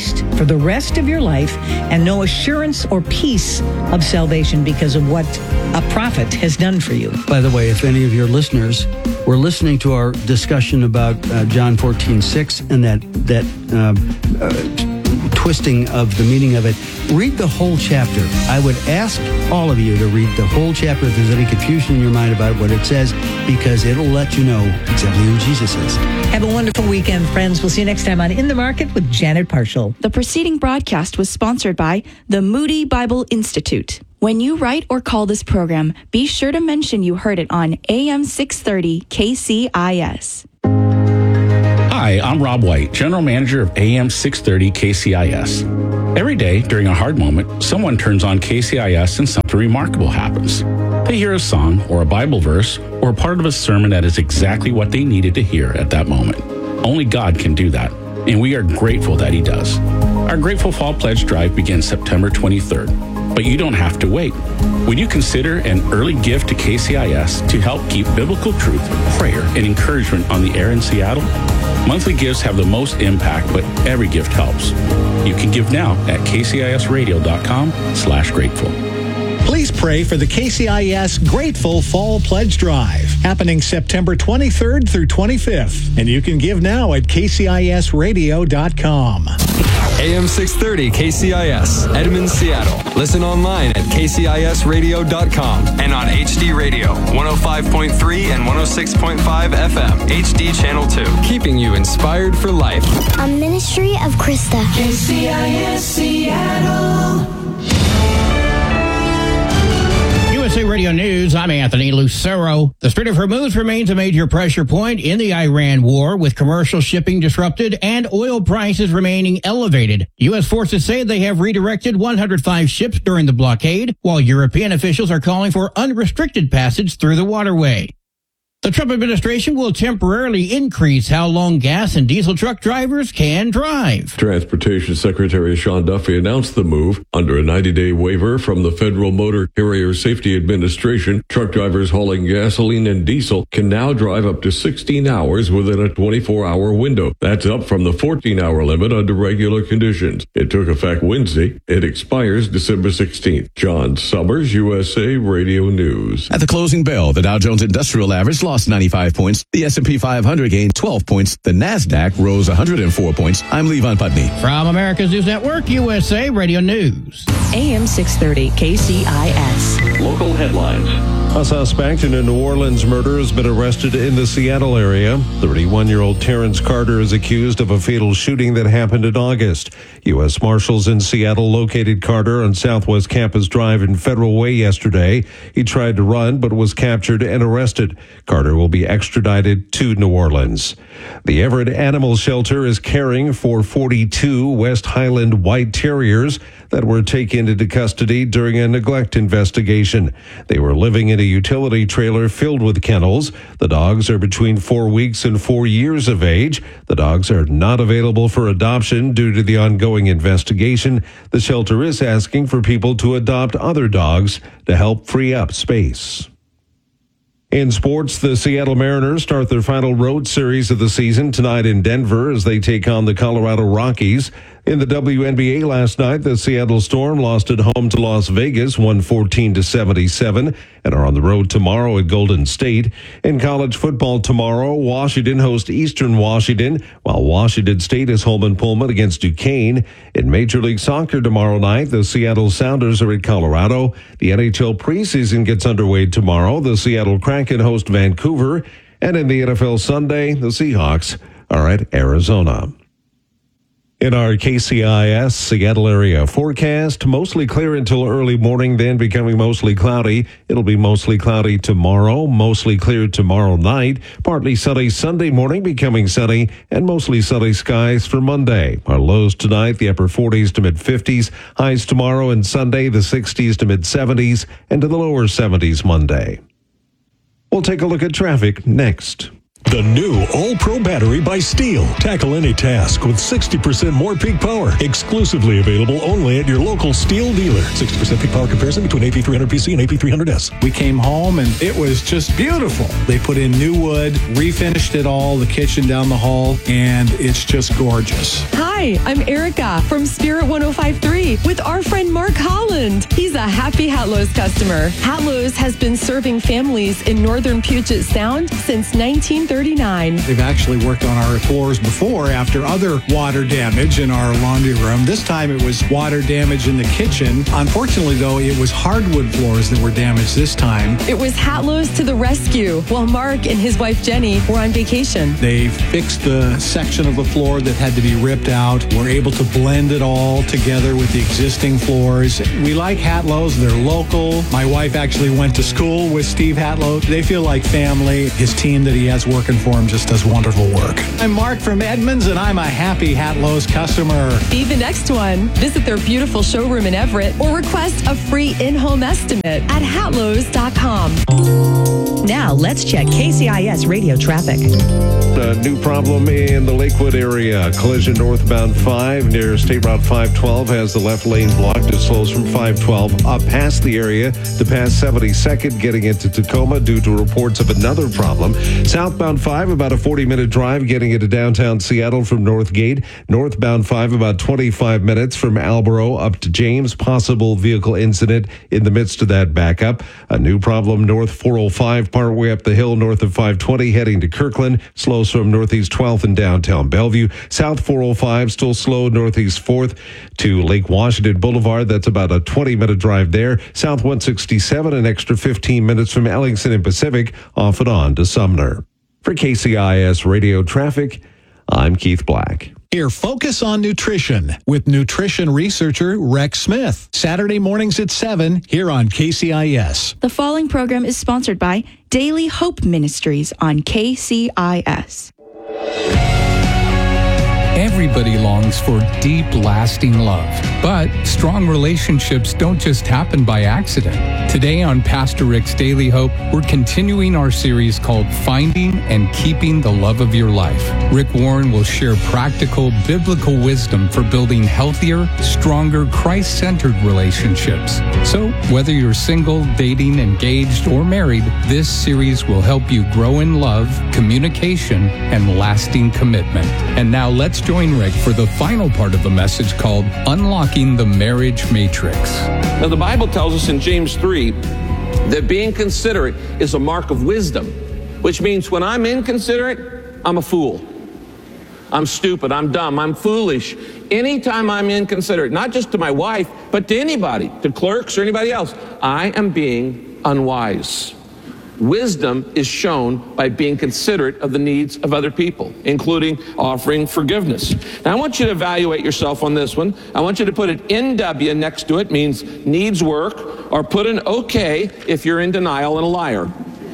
S2: the rest of your life and no assurance or peace of salvation because of what a prophet has done for you.
S1: By the way, if any of your listeners were listening to our discussion about John 14:6 and that twisting of the meaning of it, read the whole chapter. I would ask all of you to read the whole chapter if there's any confusion in your mind about what it says, because it'll let you know exactly who Jesus is.
S2: Have a wonderful weekend, friends. We'll see you next time on In the Market with Janet Parshall.
S15: The preceding broadcast was sponsored by the Moody Bible Institute. When you write or call this program, be sure to mention you heard it on AM 630 KCIS.
S16: Hi, I'm Rob White, General Manager of AM 630 KCIS. Every day during a hard moment, someone turns on KCIS and something remarkable happens. They hear a song or a Bible verse or a part of a sermon that is exactly what they needed to hear at that moment. Only God can do that, and we are grateful that He does. Our Grateful Fall Pledge Drive begins September 23rd, but you don't have to wait. Would you consider an early gift to KCIS to help keep biblical truth, prayer, and encouragement on the air in Seattle? Monthly gifts have the most impact, but every gift helps. You can give now at kcisradio.com/grateful.
S3: Please pray for the KCIS Grateful Fall Pledge Drive, happening September 23rd through 25th. And you can give now at kcisradio.com.
S8: AM 630 KCIS, Edmond, Seattle. Listen online at kcisradio.com and on HD Radio, 105.3 and 106.5 FM, HD Channel 2. Keeping you inspired for life.
S17: A ministry of Krista.
S18: KCIS Seattle.
S19: USA Radio News, I'm Anthony Lucero. The Strait of Hormuz remains a major pressure point in the Iran war, with commercial shipping disrupted and oil prices remaining elevated. U.S. forces say they have redirected 105 ships during the blockade, while European officials are calling for unrestricted passage through the waterway. The Trump administration will temporarily increase how long gas and diesel truck drivers can drive.
S20: Transportation Secretary Sean Duffy announced the move. Under a 90-day waiver from the Federal Motor Carrier Safety Administration, truck drivers hauling gasoline and diesel can now drive up to 16 hours within a 24-hour window. That's up from the 14-hour limit under regular conditions. It took effect Wednesday. It expires December 16th. John Summers, USA Radio News.
S21: At the closing bell, the Dow Jones Industrial Average lost 95 points. The S&P 500 gained 12 points. The NASDAQ rose 104 points. I'm Levon Putney.
S19: From America's News Network, USA Radio News.
S15: AM 630 KCIS.
S7: Local headlines. A suspect in a New Orleans murder has been arrested in the Seattle area. 31-year-old Terrence Carter is accused of a fatal shooting that happened in August. U.S. Marshals in Seattle located Carter on Southwest Campus Drive in Federal Way yesterday. He tried to run but was captured and arrested. Carter will be extradited to New Orleans. The Everett Animal Shelter is caring for 42 West Highland White Terriers that were taken into custody during a neglect investigation. They were living in a utility trailer filled with kennels. The dogs are between 4 weeks and 4 years of age. The dogs are not available for adoption due to the ongoing investigation. The shelter is asking for people to adopt other dogs to help free up space. In sports, the Seattle Mariners start their final road series of the season tonight in Denver as they take on the Colorado Rockies. In the WNBA last night, the Seattle Storm lost at home to Las Vegas, 114-77, and are on the road tomorrow at Golden State. In college football tomorrow, Washington hosts Eastern Washington, while Washington State is home in Pullman against Duquesne. In Major League Soccer tomorrow night, the Seattle Sounders are at Colorado. The NHL preseason gets underway tomorrow. The Seattle Kraken host Vancouver. And in the NFL Sunday, the Seahawks are at Arizona. In our KCIS Seattle area forecast, mostly clear until early morning, then becoming mostly cloudy. It'll be mostly cloudy tomorrow, mostly clear tomorrow night, partly sunny Sunday morning, becoming sunny, and mostly sunny skies for Monday. Our lows tonight, the upper 40s to mid-50s, highs tomorrow and Sunday, the 60s to mid-70s, and to the lower 70s Monday. We'll take a look at traffic next.
S11: The new All-Pro battery by Steel. Tackle any task with 60% more peak power. Exclusively available only at your local Steel dealer. 60% peak power comparison between AP300PC and AP300S.
S3: We came home and it was just beautiful. They put in new wood, refinished it all, the kitchen down the hall, and it's just gorgeous.
S4: Hi, Hi, I'm Erica from Spirit 105.3 with our friend Mark Holland. He's a happy Hatlo's customer. Hatlo's has been serving families in northern Puget Sound since 1939.
S3: They've actually worked on our floors before after other water damage in our laundry room. This time it was water damage in the kitchen. Unfortunately, though, it was hardwood floors that were damaged this time.
S4: It was Hatlo's to the rescue while Mark and his wife Jenny were on vacation.
S3: They fixed the section of the floor that had to be ripped out. We're able to blend it all together with the existing floors. We like Hatlo's. They're local. My wife actually went to school with Steve Hatlo. They feel like family. His team that he has working for him just does wonderful work. I'm Mark from Edmonds, and I'm a happy Hatlo's customer.
S4: Be the next one. Visit their beautiful showroom in Everett or request a free in-home estimate at hatlos.com.
S14: Now let's check KCIS radio traffic.
S7: A new problem in the Lakewood area. Collision northbound 5 near State Route 512 has the left lane blocked. It slows from 512 up past the area to past 72nd, getting into Tacoma due to reports of another problem. Southbound 5, about a 40-minute drive getting into downtown Seattle from Northgate. Northbound 5, about 25 minutes from Alborough up to James. Possible vehicle incident in the midst of that backup. A new problem north 405 partway up the hill north of 520 heading to Kirkland. Slows from Northeast 12th and downtown Bellevue. South 405 still slow northeast 4th to Lake Washington Boulevard. That's about a 20-minute drive there. South 167 an extra 15 minutes from Ellingson and Pacific off and on to Sumner. For KCIS Radio Traffic, I'm Keith Black.
S3: Here, Focus on Nutrition with nutrition researcher Rex Smith. Saturday mornings at 7 here on KCIS.
S15: The following program is sponsored by Daily Hope Ministries on KCIS.
S6: Everybody longs for deep, lasting love. But strong relationships don't just happen by accident. Today on Pastor Rick's Daily Hope, we're continuing our series called Finding and Keeping the Love of Your Life. Rick Warren will share practical biblical wisdom for building healthier, stronger, Christ-centered relationships. So whether you're single, dating, engaged, or married, this series will help you grow in love, communication, and lasting commitment. And now let's join Rick for the final part of the message called Unlocking the Marriage Matrix.
S22: Now, the Bible tells us in James 3 that being considerate is a mark of wisdom, which means when I'm inconsiderate, I'm a fool. I'm stupid, I'm dumb, I'm foolish. Anytime I'm inconsiderate, not just to my wife, but to anybody, to clerks or anybody else, I am being unwise. Wisdom is shown by being considerate of the needs of other people, including offering forgiveness. Now, I want you to evaluate yourself on this one. I want you to put an NW next to it, means needs work, or put an OK if you're in denial and a liar.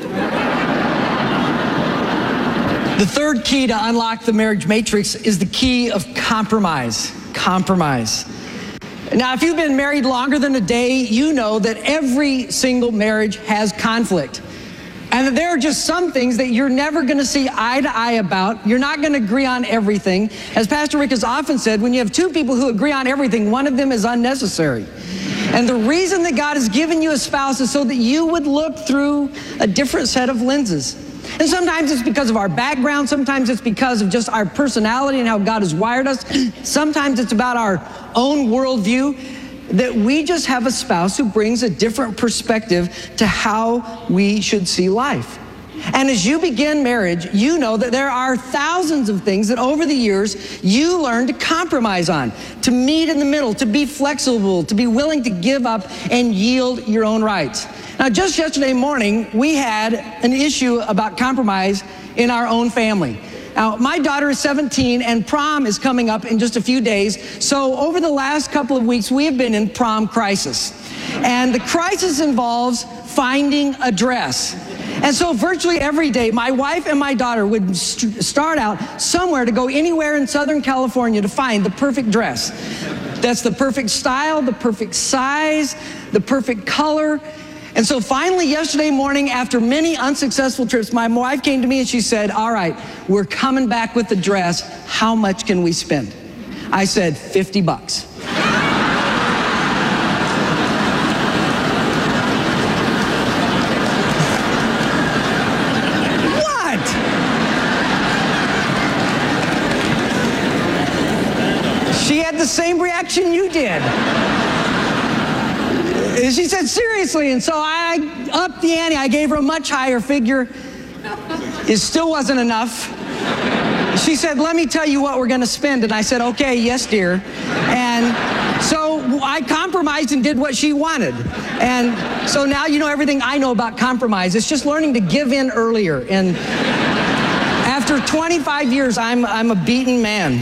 S23: The third key to unlock the marriage matrix is the key of compromise. Compromise. Now, if you've been married longer than a day, you know that every single marriage has conflict. And that there are just some things that you're never going to see eye to eye about. You're not going to agree on everything. As Pastor Rick has often said, when you have two people who agree on everything, one of them is unnecessary. And the reason that God has given you a spouse is so that you would look through a different set of lenses. And sometimes it's because of our background. Sometimes it's because of just our personality and how God has wired us. Sometimes it's about our own worldview, that we just have a spouse who brings a different perspective to how we should see life. And as you begin marriage, you know that there are thousands of things that over the years you learn to compromise on, to meet in the middle, to be flexible, to be willing to give up and yield your own rights. Now, just yesterday morning, we had an issue about compromise in our own family. Now, my daughter is 17 and prom is coming up in just a few days. So over the last couple of weeks, we have been in prom crisis. And the crisis involves finding a dress. And so virtually every day, my wife and my daughter would start out somewhere to go anywhere in Southern California to find the perfect dress. That's the perfect style, the perfect size, the perfect color. And so finally yesterday morning, after many unsuccessful trips, my wife came to me and she said, all right, we're coming back with the dress. How much can we spend? I said, $50. said. She said, seriously. And so I upped the ante. I gave her a much higher figure. It still wasn't enough. She said, let me tell you what we're going to spend. And I said, okay, yes, dear. And so I compromised and did what she wanted. And so now you know everything I know about compromise. It's just learning to give in earlier. And after 25 years, I'm a beaten man.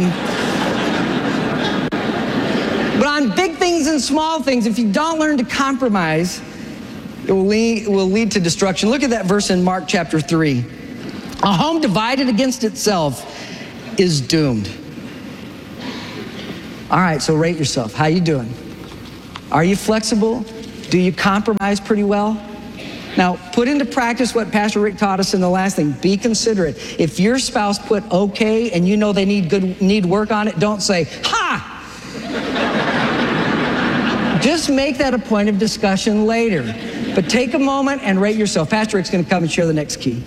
S23: But on big things and small things, if you don't learn to compromise, it will lead to destruction. Look at that verse in Mark chapter 3. A home divided against itself is doomed. All right, so rate yourself. How you doing? Are you flexible? Do you compromise pretty well? Now, put into practice what Pastor Rick taught us in the last thing. Be considerate. If your spouse put okay and you know they need work on it, don't say, ha! Just make that a point of discussion later. But take a moment and rate yourself. Pastor Rick's going to come and share the next key.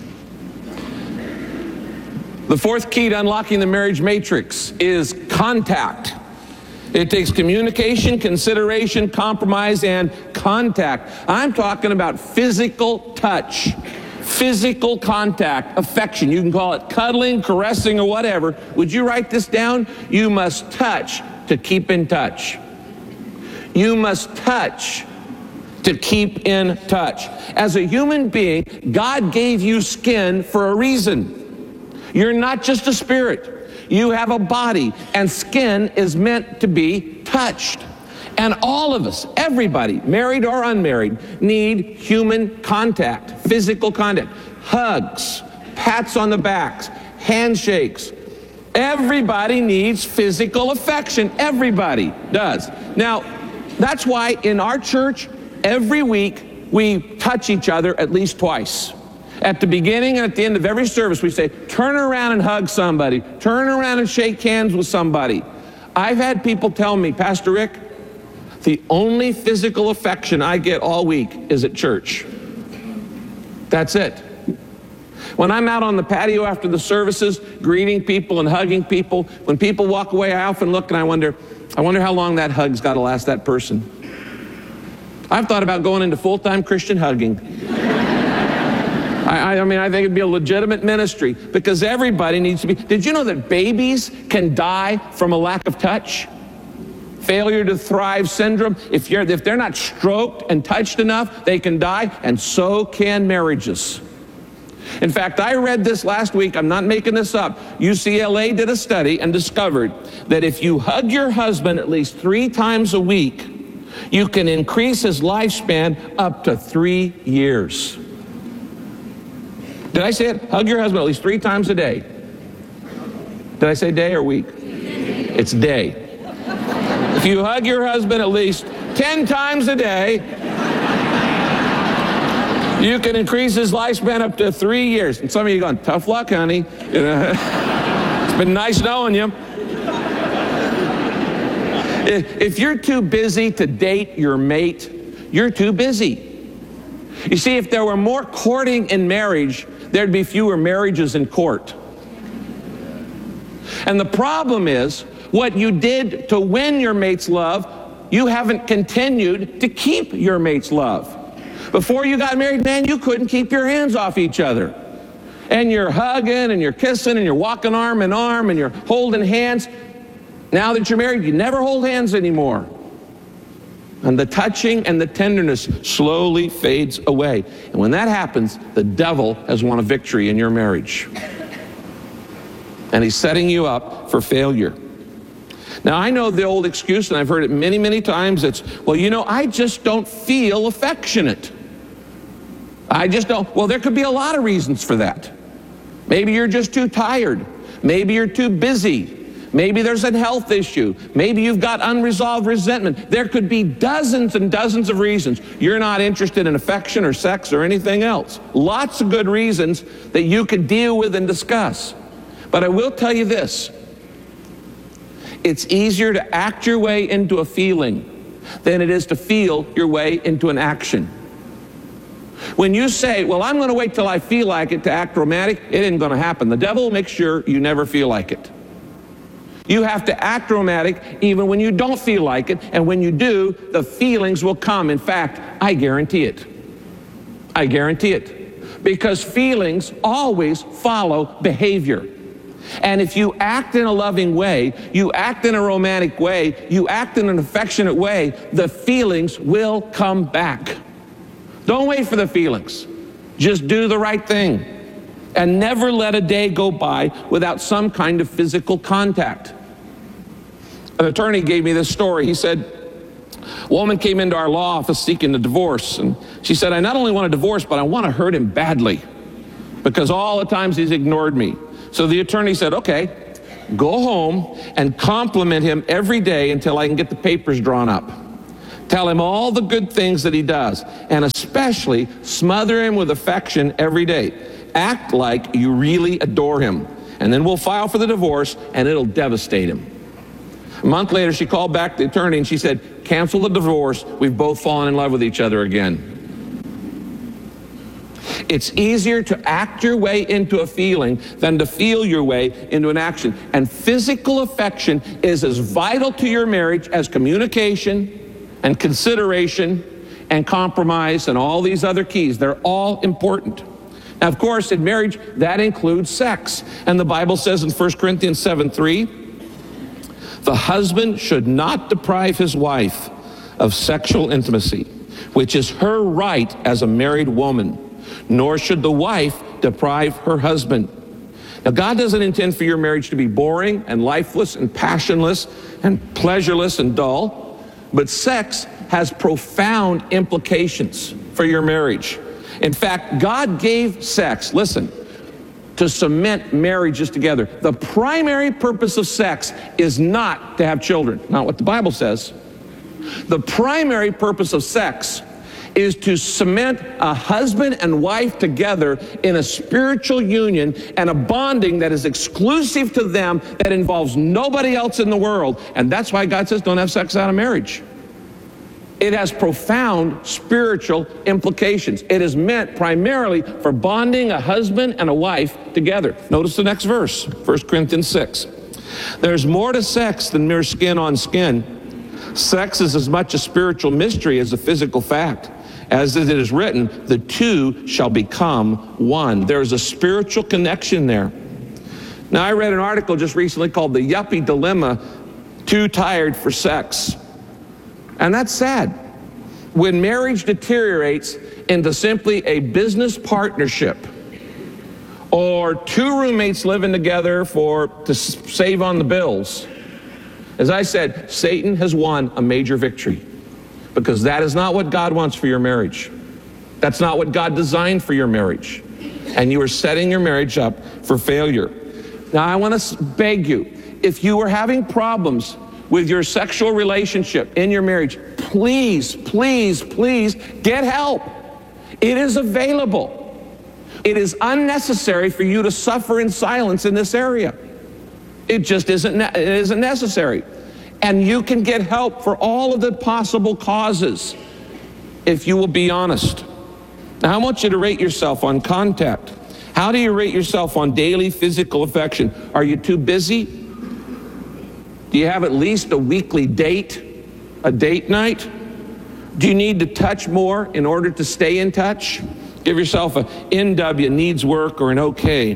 S22: The fourth key to unlocking the marriage matrix is contact. It takes communication, consideration, compromise, and contact. I'm talking about physical touch, physical contact, affection. You can call it cuddling, caressing, or whatever. Would you write this down? You must touch to keep in touch. You must touch to keep in touch. As a human being, God gave you skin for a reason. You're not just a spirit. You have a body, and skin is meant to be touched. And all of us, everybody, married or unmarried, need human contact, physical contact. Hugs, pats on the backs, handshakes. Everybody needs physical affection. Everybody does. Now, that's why in our church, every week, we touch each other at least twice. At the beginning and at the end of every service, we say, turn around and hug somebody. Turn around and shake hands with somebody. I've had people tell me, Pastor Rick, the only physical affection I get all week is at church. That's it. When I'm out on the patio after the services, greeting people and hugging people, when people walk away, I often look and I wonder how long that hug's got to last that person. I've thought about going into full-time Christian hugging. I mean, I think it'd be a legitimate ministry because everybody needs to be. Did you know that babies can die from a lack of touch? Failure to thrive syndrome. If they're not stroked and touched enough, they can die, and so can marriages. In fact, I read this last week. I'm not making this up. UCLA did a study and discovered that if you hug your husband at least 3 times a week, you can increase his lifespan up to 3 years. Did I say it? Hug your husband at least 3 times a day. Did I say day or week? It's day. If you hug your husband at least 10 times a day, you can increase his lifespan up to 3 years. And some of you are going, tough luck, honey. You know, it's been nice knowing you. If you're too busy to date your mate, you're too busy. You see, if there were more courting in marriage, there'd be fewer marriages in court. And the problem is, what you did to win your mate's love, you haven't continued to keep your mate's love. Before you got married, man, you couldn't keep your hands off each other. And you're hugging and you're kissing and you're walking arm in arm and you're holding hands. Now that you're married, you never hold hands anymore. And the touching and the tenderness slowly fades away. And when that happens, the devil has won a victory in your marriage. And he's setting you up for failure. Now, I know the old excuse, and I've heard it many, many times. It's, well, you know, I just don't feel affectionate. I just don't. Well, there could be a lot of reasons for that. Maybe you're just too tired. Maybe you're too busy. Maybe there's a health issue. Maybe you've got unresolved resentment. There could be dozens and dozens of reasons you're not interested in affection or sex or anything else. Lots of good reasons that you could deal with and discuss. But I will tell you this. It's easier to act your way into a feeling than it is to feel your way into an action. When you say, well, I'm going to wait till I feel like it to act romantic, it isn't going to happen. The devil will make sure you never feel like it. You have to act romantic even when you don't feel like it. And when you do, the feelings will come. In fact, I guarantee it. I guarantee it. Because feelings always follow behavior. And if you act in a loving way, you act in a romantic way, you act in an affectionate way, the feelings will come back. Don't wait for the feelings. Just do the right thing. And never let a day go by without some kind of physical contact. An attorney gave me this story. He said, a woman came into our law office seeking a divorce. And she said, I not only want a divorce, but I want to hurt him badly because all the times he's ignored me. So the attorney said, okay, go home and compliment him every day until I can get the papers drawn up. Tell him all the good things that he does, and especially smother him with affection every day. Act like you really adore him, and then we'll file for the divorce, and it'll devastate him. A month later, she called back the attorney, and she said, cancel the divorce. We've both fallen in love with each other again. It's easier to act your way into a feeling than to feel your way into an action. And physical affection is as vital to your marriage as communication and consideration and compromise and all these other keys. They're all important. Now, of course, in marriage, that includes sex. And the Bible says in 1 Corinthians 7:3, the husband should not deprive his wife of sexual intimacy, which is her right as a married woman. Nor should the wife deprive her husband. Now, God doesn't intend for your marriage to be boring and lifeless and passionless and pleasureless and dull, but sex has profound implications for your marriage. In fact, God gave sex, listen, to cement marriages together. The primary purpose of sex is not to have children, not what the Bible says. The primary purpose of sex is to cement a husband and wife together in a spiritual union and a bonding that is exclusive to them, that involves nobody else in the world. And that's why God says don't have sex out of marriage. It has profound spiritual implications. It is meant primarily for bonding a husband and a wife together. Notice the next verse, 1 Corinthians 6. There's more to sex than mere skin on skin. Sex is as much a spiritual mystery as a physical fact. As it is written, the two shall become one. There's a spiritual connection there. Now, I read an article just recently called The Yuppie Dilemma, Too Tired for Sex. And that's sad. When marriage deteriorates into simply a business partnership or two roommates living together to save on the bills, as I said, Satan has won a major victory. Because that is not what God wants for your marriage. That's not what God designed for your marriage. And you are setting your marriage up for failure. Now, I want to beg you, if you are having problems with your sexual relationship in your marriage, please, please, please get help. It is available. It is unnecessary for you to suffer in silence in this area. It just isn't necessary. And you can get help for all of the possible causes if you will be honest. Now, I want you to rate yourself on contact. How do you rate yourself on daily physical affection? Are you too busy? Do you have at least a weekly date, a date night? Do you need to touch more in order to stay in touch? Give yourself a NW, needs work, or an OK.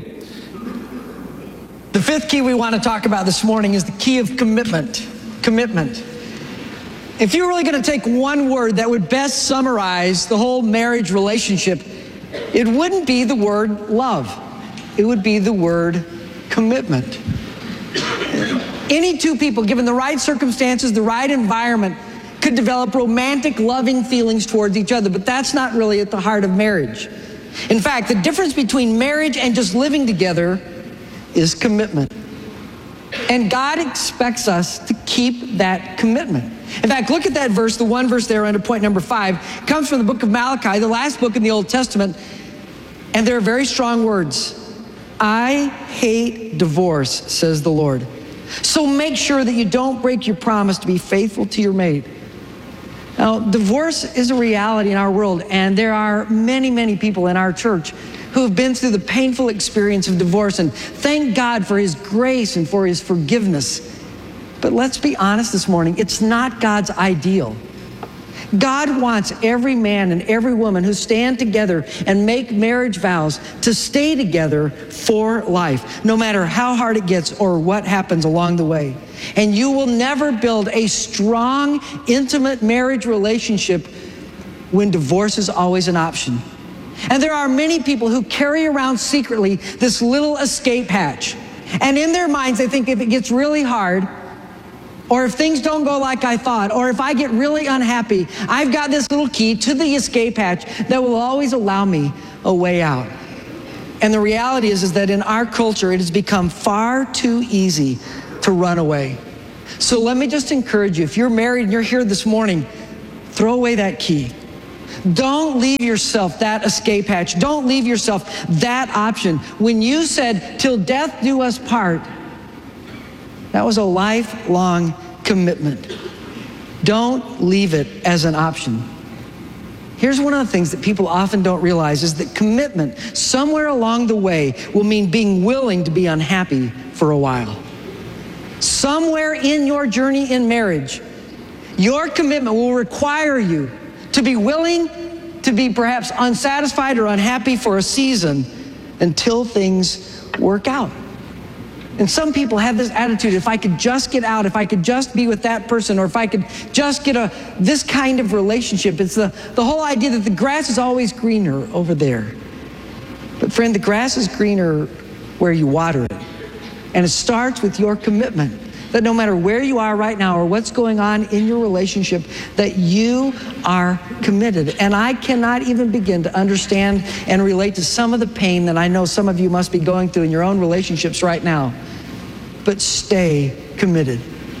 S23: The fifth key we want to talk about this morning is the key of commitment. Commitment. If you're really going to take one word that would best summarize the whole marriage relationship, it wouldn't be the word love. It would be the word commitment. Any two people, given the right circumstances, the right environment, could develop romantic, loving feelings towards each other, but that's not really at the heart of marriage. In fact, the difference between marriage and just living together is commitment. And God expects us to keep that commitment. In fact, look at that verse, the one verse there under point number 5. It comes from the book of Malachi, the last book in the Old Testament. And there are very strong words. I hate divorce, says the Lord. So make sure that you don't break your promise to be faithful to your mate. Now, divorce is a reality in our world, and there are many, many people in our church who have been through the painful experience of divorce, and thank God for His grace and for His forgiveness But let's be honest this morning, it's not God's ideal. God wants every man and every woman who stand together and make marriage vows to stay together for life, no matter how hard it gets or what happens along the way. And you will never build a strong, intimate marriage relationship when divorce is always an option. And there are many people who carry around secretly this little escape hatch. And in their minds, they think if it gets really hard, or if things don't go like I thought, or if I get really unhappy, I've got this little key to the escape hatch that will always allow me a way out. And the reality is that in our culture, it has become far too easy to run away. So let me just encourage you, if you're married and you're here this morning, throw away that key. Don't leave yourself that escape hatch. Don't leave yourself that option. When you said, till death do us part, that was a lifelong commitment. Don't leave it as an option. Here's one of the things that people often don't realize is that commitment somewhere along the way will mean being willing to be unhappy for a while. Somewhere in your journey in marriage, your commitment will require you to be willing to be perhaps unsatisfied or unhappy for a season until things work out. And some people have this attitude, if I could just get out, if I could just be with that person, or if I could just get this kind of relationship. It's the whole idea that the grass is always greener over there. But friend, the grass is greener where you water it. And it starts with your commitment. That no matter where you are right now or what's going on in your relationship, that you are committed. And I cannot even begin to understand and relate to some of the pain that I know some of you must be going through in your own relationships right now. But stay committed.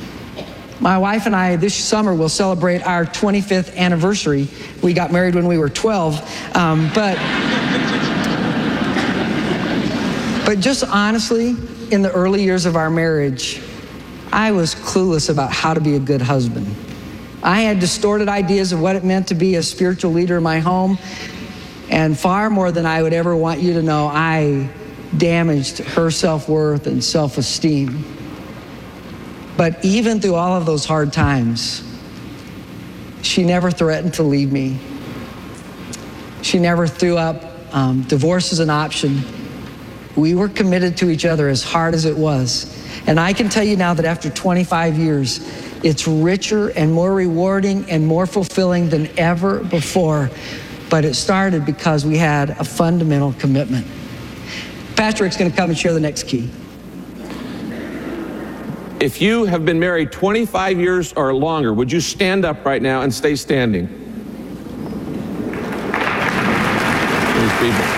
S23: My wife and I this summer will celebrate our 25th anniversary. We got married when we were 12. But just honestly, in the early years of our marriage, I was clueless about how to be a good husband. I had distorted ideas of what it meant to be a spiritual leader in my home. And far more than I would ever want you to know, I damaged her self-worth and self-esteem. But even through all of those hard times, she never threatened to leave me. She never threw up divorce as an option. We were committed to each other as hard as it was. And I can tell you now that after 25 years, it's richer and more rewarding and more fulfilling than ever before. But it started because we had a fundamental commitment. Pastor Rick's going to come and share the next key.
S22: If you have been married 25 years or longer, would you stand up right now and stay standing? These people.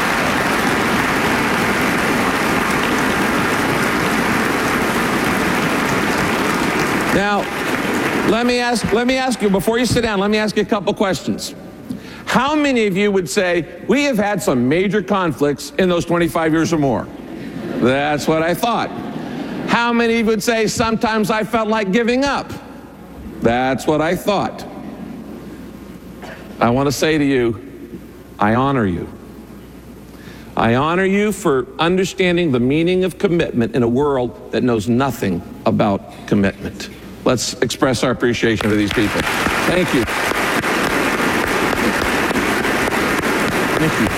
S22: Now, let me ask you, before you sit down, let me ask you a couple questions. How many of you would say, we have had some major conflicts in those 25 years or more? That's what I thought. How many of you would say, sometimes I felt like giving up? That's what I thought. I want to say to you, I honor you. I honor you for understanding the meaning of commitment in a world that knows nothing about commitment. Let's express our appreciation for these people. Thank you. Thank you.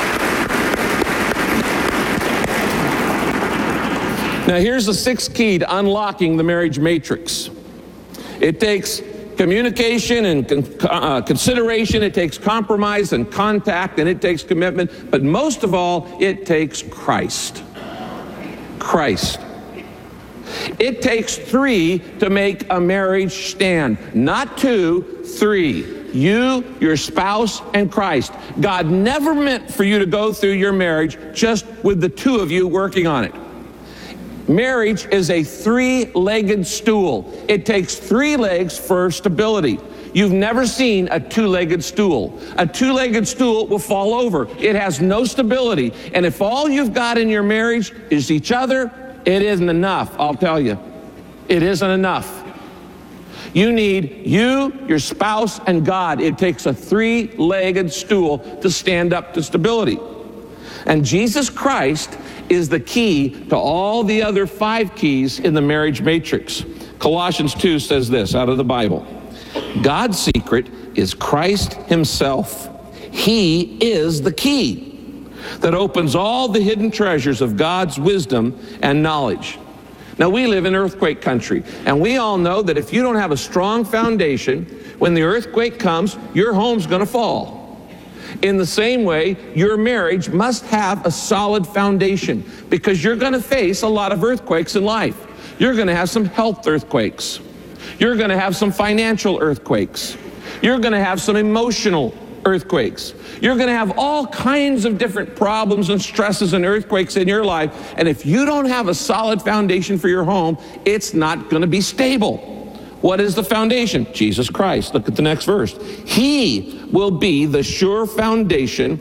S22: Now here's the sixth key to unlocking the marriage matrix. It takes communication and consideration, it takes compromise and contact, and it takes commitment, but most of all, it takes Christ. Christ. It takes three to make a marriage stand. Not two, three. You, your spouse, and Christ. God never meant for you to go through your marriage just with the two of you working on it. Marriage is a three-legged stool. It takes three legs for stability. You've never seen a two-legged stool. A two-legged stool will fall over. It has no stability. And if all you've got in your marriage is each other, it isn't enough, I'll tell you. It isn't enough. You need you, your spouse, and God. It takes a three-legged stool to stand up to stability. And Jesus Christ is the key to all the other five keys in the marriage matrix. Colossians 2 says this out of the Bible. God's secret is Christ himself. He is the key that opens all the hidden treasures of God's wisdom and knowledge. Now, we live in earthquake country, and we all know that if you don't have a strong foundation, when the earthquake comes, your home's going to fall. In the same way, your marriage must have a solid foundation, because you're going to face a lot of earthquakes in life. You're going to have some health earthquakes. You're going to have some financial earthquakes. You're going to have some emotional earthquakes. You're going to have all kinds of different problems and stresses and earthquakes in your life. And if you don't have a solid foundation for your home, it's not going to be stable. What is the foundation? Jesus Christ. Look at the next verse. He will be the sure foundation